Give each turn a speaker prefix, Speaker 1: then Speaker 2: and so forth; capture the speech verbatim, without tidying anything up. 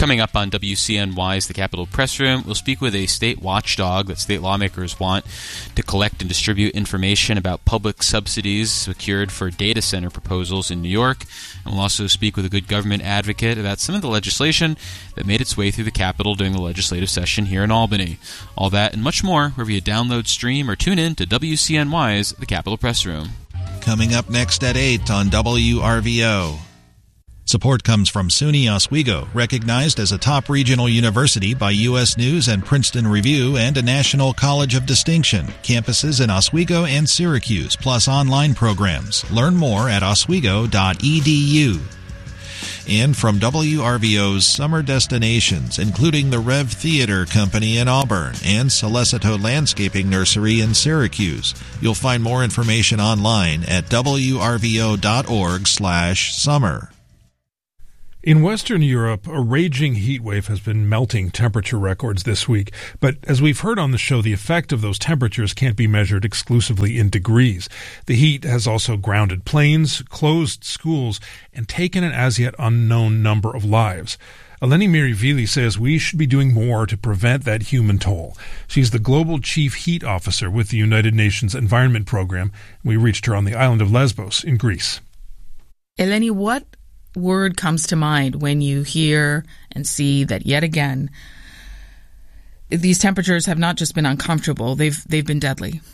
Speaker 1: Coming up on W C N Y's The Capitol Press Room, we'll speak with a state watchdog that state lawmakers want to collect and distribute information about public subsidies secured for data center proposals in New York. And we'll also speak with a good government advocate about some of the legislation that made its way through the Capitol during the legislative session here in Albany. All that and much more wherever you download, stream, or tune in to W C N Y's The Capitol Press Room.
Speaker 2: Coming up next at eight on W R V O. Support comes from SUNY Oswego, recognized as a top regional university by U S News and Princeton Review and a National College of Distinction. Campuses in Oswego and Syracuse, plus online programs. Learn more at oswego dot e d u. And from W R V O's summer destinations, including the Rev Theater Company in Auburn and Solecito Landscaping Nursery in Syracuse. You'll find more information online at w r v o dot org slash summer.
Speaker 3: In Western Europe, a raging heat wave has been melting temperature records this week. But as we've heard on the show, the effect of those temperatures can't be measured exclusively in degrees. The heat has also grounded planes, closed schools, and taken an as-yet unknown number of lives. Eleni Mirivili says we should be doing more to prevent that human toll. She's the Global Chief Heat Officer with the United Nations Environment Program. We reached her on the island of Lesbos in Greece.
Speaker 4: Eleni, what word comes to mind when you hear and see that yet again these temperatures have not just been uncomfortable, they've they've been deadly?